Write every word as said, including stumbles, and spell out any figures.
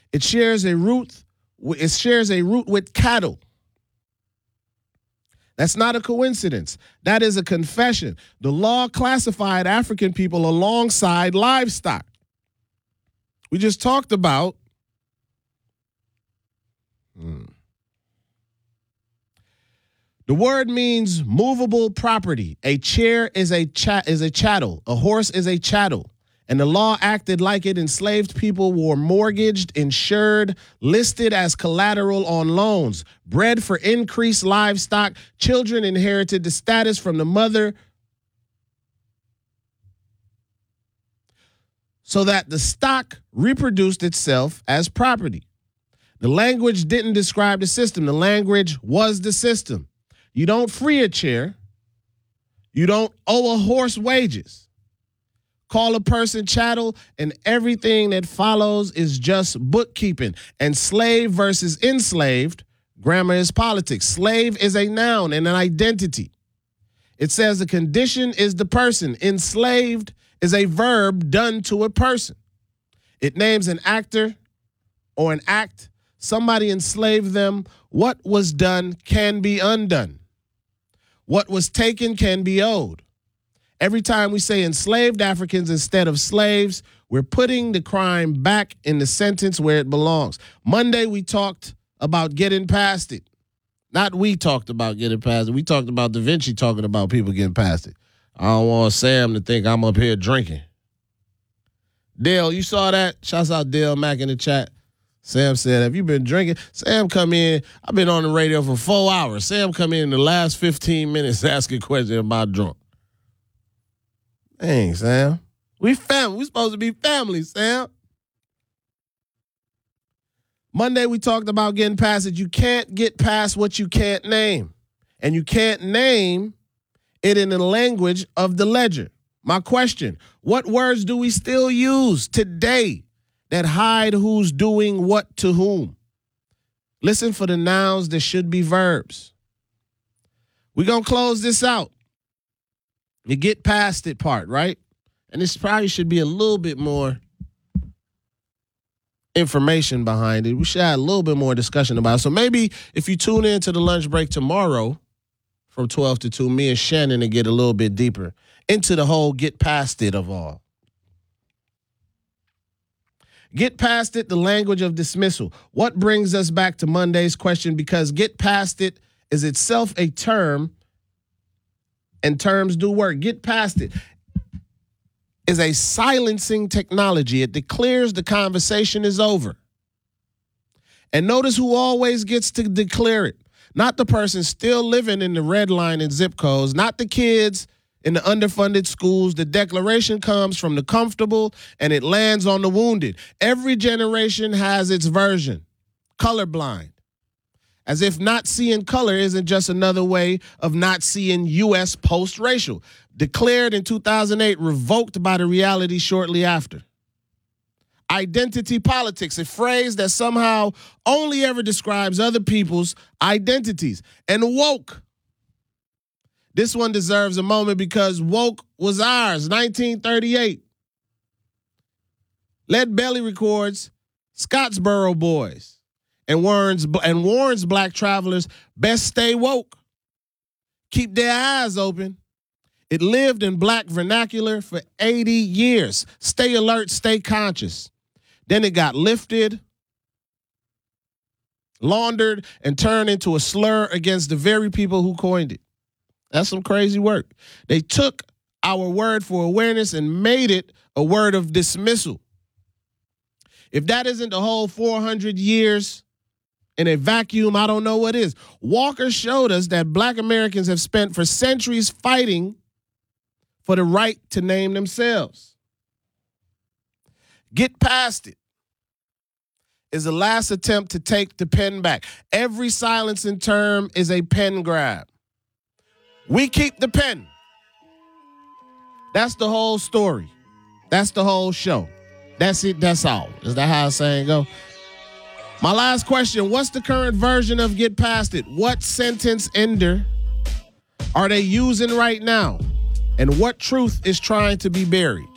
It shares a root. It shares a root with cattle. That's not a coincidence. That is a confession. The law classified African people alongside livestock. We just talked about hmm. The word means movable property. A chair is a cha- is a chattel. A horse is a chattel. And the law acted like it. Enslaved people were mortgaged, insured, listed as collateral on loans, bred for increased livestock. Children inherited the status from the mother so that the stock reproduced itself as property. The language didn't describe the system. The language was the system. You don't free a chair. You don't owe a horse wages. Call a person chattel, and everything that follows is just bookkeeping. And slave versus enslaved, grammar is politics. Slave is a noun and an identity. It says the condition is the person. Enslaved is a verb done to a person. It names an actor or an act. Somebody enslaved them. What was done can be undone. What was taken can be owed. Every time we say enslaved Africans instead of slaves, we're putting the crime back in the sentence where it belongs. Monday, we talked about getting past it. Not we talked about getting past it. We talked about Da Vinci talking about people getting past it. I don't want Sam to think I'm up here drinking. Dale, you saw that? Shouts out Dale Mack in the chat. Sam said, have you been drinking? Sam come in. I've been on the radio for four hours. Sam come in in the last fifteen minutes asking questions about drunk. Dang, Sam. We family. We supposed to be family, Sam. Monday, we talked about getting past it. You can't get past what you can't name. And you can't name it in the language of the ledger. My question, what words do we still use today that hide who's doing what to whom? Listen for the nouns that should be verbs. We're going to close this out. You get past it part, right? And this probably should be a little bit more information behind it. We should have a little bit more discussion about it. So maybe if you tune in to the lunch break tomorrow from twelve to two, me and Shannon will get a little bit deeper into the whole get past it of all. Get past it, the language of dismissal. What brings us back to Monday's question? Because get past it is itself a term, and terms do work. Get past it is a silencing technology. It declares the conversation is over. And notice who always gets to declare it. Not the person still living in the red line and zip codes, not the kids in the underfunded schools. The declaration comes from the comfortable and it lands on the wounded. Every generation has its version. Colorblind. As if not seeing color isn't just another way of not seeing U S post-racial. Declared in two thousand eight, revoked by the reality shortly after. Identity politics, a phrase that somehow only ever describes other people's identities. And woke. This one deserves a moment because woke was ours, nineteen thirty-eight. Lead Belly records Scottsboro Boys. And warns, and warns black travelers, best stay woke. Keep their eyes open. It lived in black vernacular for eighty years. Stay alert, stay conscious. Then it got lifted, laundered, and turned into a slur against the very people who coined it. That's some crazy work. They took our word for awareness and made it a word of dismissal. If that isn't the whole four hundred years in a vacuum, I don't know what is. Walker showed us that black Americans have spent for centuries fighting for the right to name themselves. Get past it is the last attempt to take the pen back. Every silencing term is a pen grab. We keep the pen. That's the whole story. That's the whole show. That's it. That's all. Is that how the saying go? My last question, what's the current version of get past it? What sentence ender are they using right now? And what truth is trying to be buried?